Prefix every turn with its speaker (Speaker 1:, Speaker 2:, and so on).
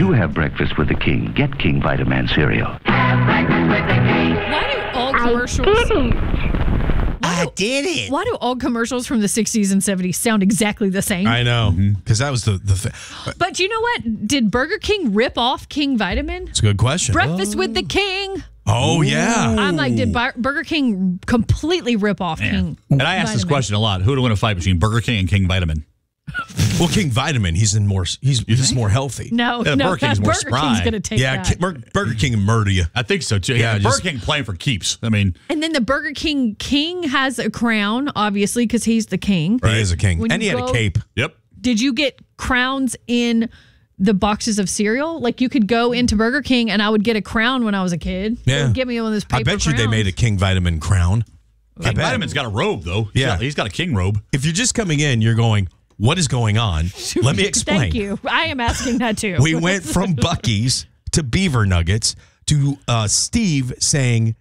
Speaker 1: you have breakfast with the King, get King Vitamin cereal.
Speaker 2: Have breakfast with the King.
Speaker 3: Why do all commercials...
Speaker 4: I did it.
Speaker 3: Why do all commercials from the 60s and 70s sound exactly the same?
Speaker 5: I know, because that was the thing.
Speaker 3: But you know what? Did Burger King rip off King Vitamin?
Speaker 5: It's a good question.
Speaker 3: Breakfast with the King.
Speaker 5: Oh, yeah.
Speaker 3: I'm like, did Burger King completely rip off King?
Speaker 6: And I ask this question a lot. Who would win a fight between Burger King and King Vitamin?
Speaker 5: Well, King Vitamin, he's just more healthy.
Speaker 3: No,
Speaker 6: Yeah,
Speaker 3: no,
Speaker 6: Burger King's more spry.
Speaker 3: King's going to take that.
Speaker 5: Burger King and murder you.
Speaker 6: I think so, too.
Speaker 5: Yeah,
Speaker 6: Burger King playing for keeps. I mean,
Speaker 3: And then the Burger King has a crown, obviously, because he's the king.
Speaker 5: He is a king.
Speaker 3: When
Speaker 5: And he
Speaker 3: you
Speaker 5: had a
Speaker 3: go-
Speaker 5: cape.
Speaker 6: yep.
Speaker 3: Did you get crowns in the boxes of cereal? Like you could go into Burger King and I would get a crown when I was a kid. They
Speaker 5: Yeah.
Speaker 3: would give me one of those paper
Speaker 5: I bet you they
Speaker 3: crowns.
Speaker 5: made a King Vitamin crown.
Speaker 6: King Vitamin's got a robe, though. He's got a king robe.
Speaker 5: If you're just coming in, you're going, what is going on? Let me explain.
Speaker 3: Thank you. I am asking that too.
Speaker 5: We went from Buc-ee's to Beaver Nuggets to Steve saying